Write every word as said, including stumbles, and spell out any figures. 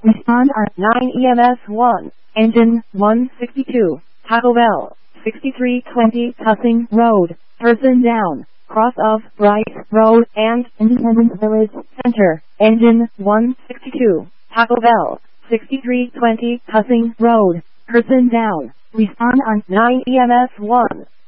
Respond on nine E M S one. Engine one sixty-two. Taco Bell. sixty-three twenty Cussing Road. Person down. Cross of Bright Road and Independence Village Center. Engine one sixty-two. Taco Bell. sixty-three twenty Cussing Road. Person down. Respond on nine E M S one.